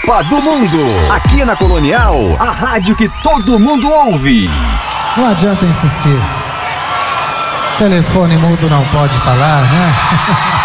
Copa do Mundo. Aqui na Colonial, a rádio que todo mundo ouve. Não adianta insistir. Telefone mudo não pode falar, né?